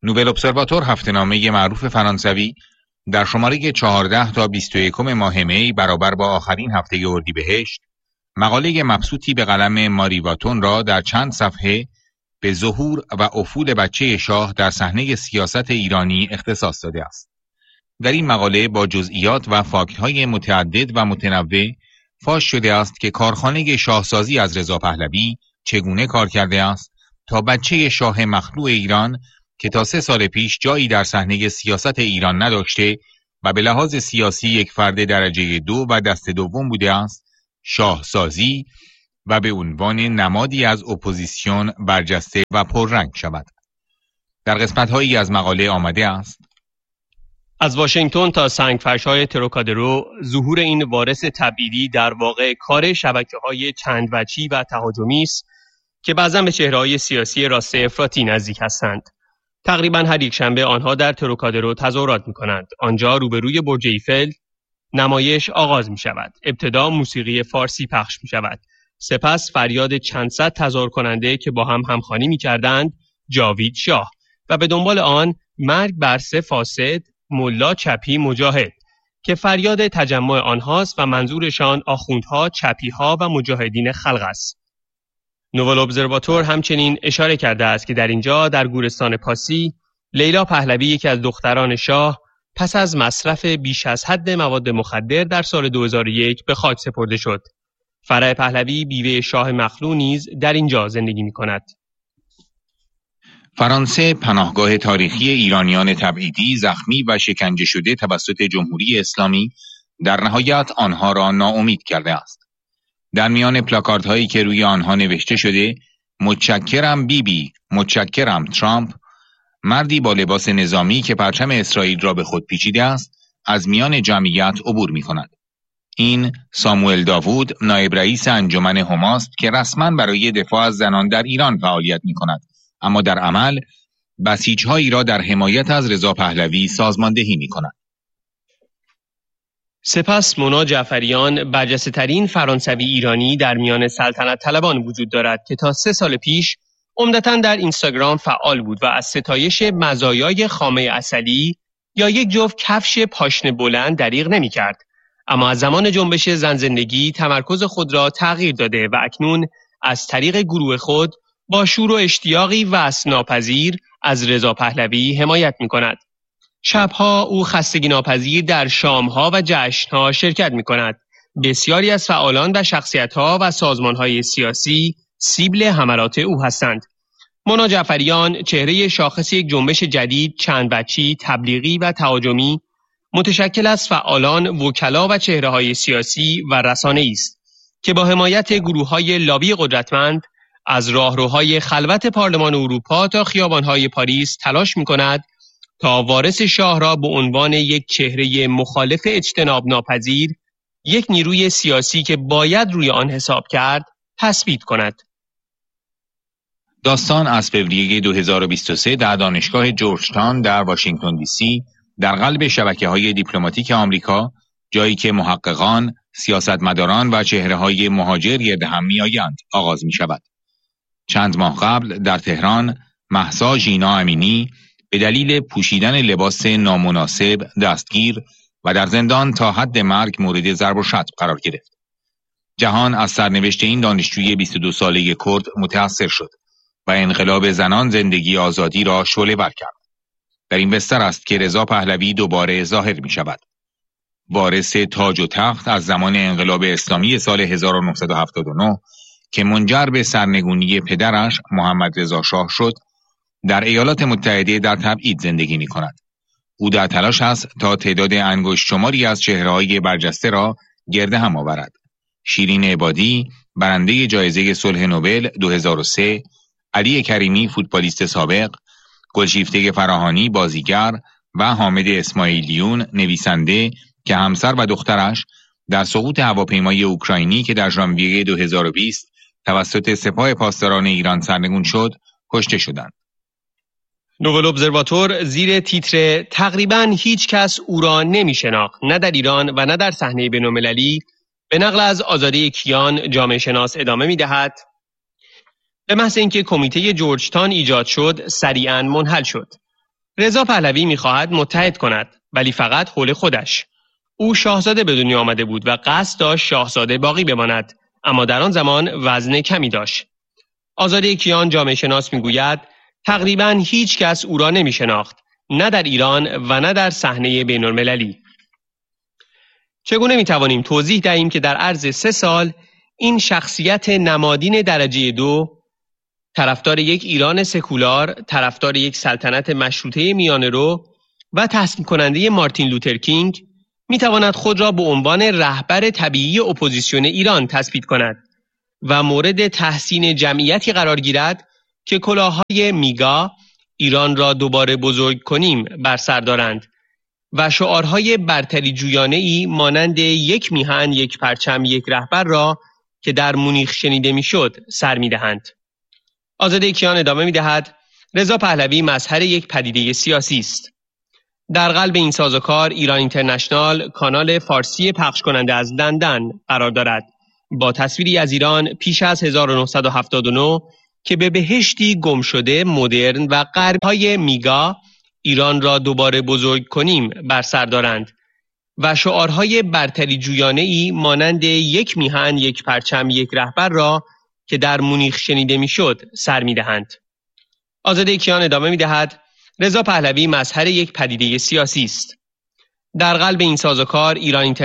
نوول ابزرواتور هفته‌نامه معروف فرانسوی در شماره 14 تا 21 ماه می برابر با آخرین هفته اردیبهشت مقاله مبسوطی به قلم ماری واتون را در چند صفحه به ظهور و افول بچه شاه در صحنه سیاست ایرانی اختصاص داده است. در این مقاله با جزئیات و فاکت‌های متعدد و متنوع فاش شده است که کارخانه شاهسازی از رضا پهلوی چگونه کار کرده است تا بچه شاه مخلوع ایران که تا 3 سال پیش جایی در صحنه سیاست ایران نداشته و به لحاظ سیاسی یک فرد درجه 2 و دست دوم بوده است، شاهسازی و به عنوان نمادی از اپوزیسیون برجسته و پررنگ شود. در قسمت‌هایی از مقاله آمده است: از واشنگتن تا سنگفرش‌های تروکادرو، ظهور این وارث تبعیدی در واقع کار شبکه‌های چند وجهی و تهاجمی است که بعضا به چهره‌های سیاسی راست افراطی نزدیک هستند. تقریبا هر یک شنبه آنها در تروکادرو تظاهرات می‌کنند. آنجا روبروی برج ایفل نمایش آغاز می‌شود. ابتدا موسیقی فارسی پخش می‌شود. سپس فریاد چند صد تظاهر کننده که با هم همخوانی می‌کردند جاوید شاه و به دنبال آن مرگ بر 3 فاسد ملا چپی مجاهد که فریاد تجمع آنهاست و منظورشان آخوندها، چپیها و مجاهدین خلق است. نوول ابزرواتور همچنین اشاره کرده است که در اینجا در گورستان پاسی لیلا پهلوی یکی از دختران شاه پس از مصرف بیش از حد مواد مخدر در سال 2001 به خاک سپرده شد. فرح پهلوی بیوه شاه مخلوع نیز در اینجا زندگی می‌کند. فرانسه پناهگاه تاریخی ایرانیان تبعیدی، زخمی و شکنجه شده توسط جمهوری اسلامی در نهایت آنها را ناامید کرده است. در میان پلاکاردهایی که روی آنها نوشته شده متشکرم بیبی، متشکرم ترامپ، مردی با لباس نظامی که پرچم اسرائیل را به خود پیچیده است از میان جمعیت عبور می کند. این ساموئل داوود، نایب رئیس انجمن حماست که رسما برای دفاع از زنان در ایران فعالیت می کند، اما در عمل بسیج‌هایی را در حمایت از رضا پهلوی سازماندهی می کند. سپس مونا جعفریان، برجسته‌ترین فرانسوی ایرانی در میان سلطنت طلبان وجود دارد که تا 3 سال پیش عمدتاً در اینستاگرام فعال بود و از ستایش مزایای خامه عسلی یا یک جفت کفش پاشنه بلند دریغ نمی‌کرد. اما از زمان جنبش زن زندگی تمرکز خود را تغییر داده و اکنون از طریق گروه خود با شور و اشتیاقی وصف‌ناپذیر از رضا پهلوی حمایت می‌کند. شبها او خستگی ناپذیر در شامها و جشنها شرکت می‌کند. بسیاری از فعالان و شخصیت‌ها و سازمان‌های سیاسی سیبل حملات او هستند. مونا جعفریان چهره شاخص یک جنبش جدید، چند بچی، تبلیغی و تهاجمی متشکل از فعالان، وکلا و چهره‌های سیاسی و رسانه‌ای است که با حمایت گروه‌های لابی قدرتمند از راهروهای خلوت پارلمان اروپا تا خیابان‌های پاریس تلاش می‌کند تا وارث شاه را به عنوان یک چهره مخالف اجتناب ناپذیر، یک نیروی سیاسی که باید روی آن حساب کرد، تثبیت کند. داستان از فوریه 2023 در دانشگاه جورجتاون در واشنگتن دی سی در قلب شبکه‌های دیپلماتیک آمریکا، جایی که محققان، سیاستمداران و چهره‌های مهاجر گرد هم می‌آیند، آغاز می‌شود. چند ماه قبل در تهران، مهسا ژینا امینی به دلیل پوشیدن لباس نامناسب دستگیر و در زندان تا حد مرگ مورد ضرب و شتم قرار گرفت. جهان از سرنوشت این دانشجوی 22 ساله کرد متأثر شد و انقلاب زنان زندگی آزادی را شعله‌ور کرد. در این بستر است که رضا پهلوی دوباره ظاهر می شود. وارث تاج و تخت از زمان انقلاب اسلامی سال 1979 که منجر به سرنگونی پدرش محمد رضا شاه شد، در ایالات متحده در تبعید زندگی می کند. او در تلاش است تا تعداد انگشت شماری از چهره‌های برجسته را گرد هم آورد. شیرین عبادی، برنده جایزه صلح نوبل 2003، علی کریمی، فوتبالیست سابق، گلشیفته فراهانی، بازیگر و حامد اسماعیلیون، نویسنده که همسر و دخترش در سقوط هواپیمای اوکراینی که در ژانویه 2020 توسط سپاه پاسداران ایران سرنگون شد، کشته شدند. نوول ابزرواتور زیر تیتر تقریباً هیچ کس او را نمی‌شناخت، نه در ایران و نه در صحنه بین‌المللی، به نقل از آزاده کیان جامعه شناس ادامه می‌دهد: به محض اینکه کمیته جورجتاون ایجاد شد، سریعاً منحل شد. رضا پهلوی می‌خواهد متحد کند، ولی فقط حول خودش. او شاهزاده به دنیا آمده بود و قصد داشت شاهزاده باقی بماند، اما در آن زمان وزن کمی داشت. آزاده کیان جامعه شناس میگوید تقریباً هیچ کس او را نمی شناخت، نه در ایران و نه در صحنه بین المللی. چگونه می توانیم توضیح دهیم که در عرض 3 سال این شخصیت نمادین درجه 2، طرفدار یک ایران سکولار، طرفدار یک سلطنت مشروطه میانه‌رو و تحسین کننده مارتین لوتر کینگ، می تواند خود را به عنوان رهبر طبیعی اپوزیسیون ایران تثبیت کند و مورد تحسین جمعیتی قرار گیرد که کلاههای میگا، ایران را دوباره بزرگ کنیم، بر سر دارند و شعارهای برتری جویانه‌ای مانند یک میهن، یک پرچم، یک رهبر را که در مونیخ شنیده میشد سر میدهند. آزاده کیان ادامه میدهد رضا پهلوی مظهر یک پدیده سیاسی است. در قلب این سازوکار ایران اینترنشنال، کانال فارسی پخش کننده از لندن قرار دارد، با تصویری از ایران پیش از 1979 که به بهشتی گم شده، مدرن و غربی‌های میگا، ایران را دوباره بزرگ کنیم، بر سر دارند و شعارهای برتری جویانه‌ای مانند یک میهن، یک پرچم، یک رهبر را که در مونیخ شنیده میشد سر میدهند. آزاده کیان ادامه میدهد رضا پهلوی مظهر یک پدیده سیاسی است. در قلب این سازوکار ایران